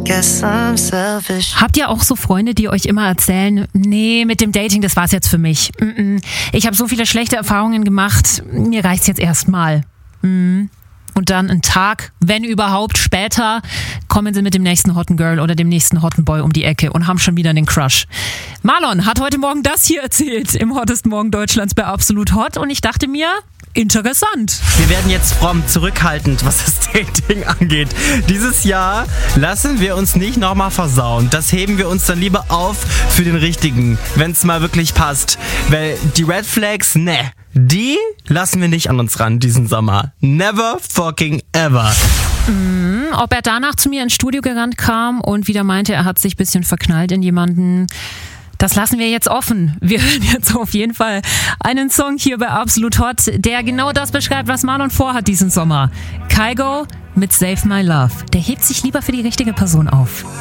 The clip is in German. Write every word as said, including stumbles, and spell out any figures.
Guess I'm selfish. Habt ihr auch so Freunde, die euch immer erzählen, nee, mit dem Dating, das war's jetzt für mich. Ich habe so viele schlechte Erfahrungen gemacht, mir reicht's jetzt erstmal. Und dann einen Tag, wenn überhaupt, später kommen sie mit dem nächsten hotten Girl oder dem nächsten hotten Boy um die Ecke und haben schon wieder einen Crush. Marlon hat heute Morgen das hier erzählt im Hottesten Morgen Deutschlands bei Absolut Hot und ich dachte mir, interessant. Wir werden jetzt fromm zurückhaltend, was das Dating angeht. Dieses Jahr lassen wir uns nicht nochmal versauen. Das heben wir uns dann lieber auf für den Richtigen, wenn es mal wirklich passt. Weil die Red Flags, ne, die lassen wir nicht an uns ran diesen Sommer. Never fucking ever. Mhm, ob er danach zu mir ins Studio gerannt kam und wieder meinte, er hat sich ein bisschen verknallt in jemanden, das lassen wir jetzt offen. Wir hören jetzt auf jeden Fall einen Song hier bei Absolut Hot, der genau das beschreibt, was Marlon vorhat diesen Sommer. Kygo mit Save My Love. Der hebt sich lieber für die richtige Person auf.